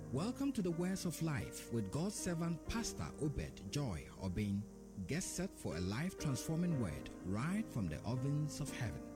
Welcome to the Words of Life with God's servant Pastor Obed Joy Obin. Get set for a life-transforming word right from the ovens of heaven.